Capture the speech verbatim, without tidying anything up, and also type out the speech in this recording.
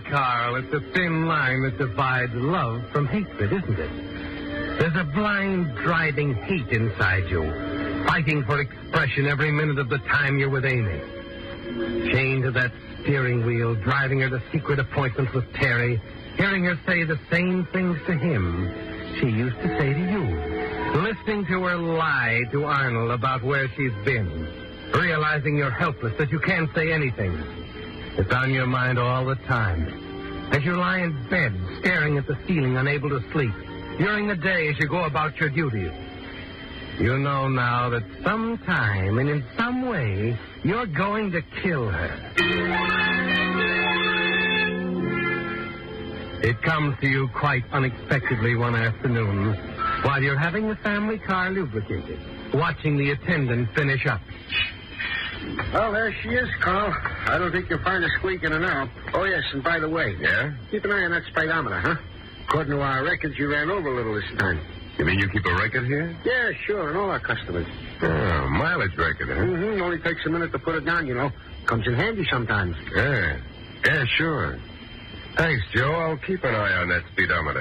Carl, it's a thin line that divides love from hatred, isn't it? There's a blind, driving hate inside you, fighting for expression every minute of the time you're with Amy. Chained to that steering wheel, driving her to secret appointments with Terry, hearing her say the same things to him she used to say to you, listening to her lie to Arnold about where she's been, realizing you're helpless, that you can't say anything. It's on your mind all the time. As you lie in bed, staring at the ceiling, unable to sleep, during the day as you go about your duties. You know now that sometime and in some way, you're going to kill her. It comes to you quite unexpectedly one afternoon while you're having the family car lubricated, watching the attendant finish up. Well, there she is, Carl. I don't think you'll find a squeak in her now. Oh, yes, and by the way. Yeah? Keep an eye on that speedometer, huh? According to our records, you ran over a little this time. You mean you keep a record here? Yeah, sure, and all our customers. Oh, mileage record, huh? Mm-hmm. Only takes a minute to put it down, you know. Comes in handy sometimes. Yeah. Yeah, sure. Thanks, Joe. I'll keep an eye on that speedometer.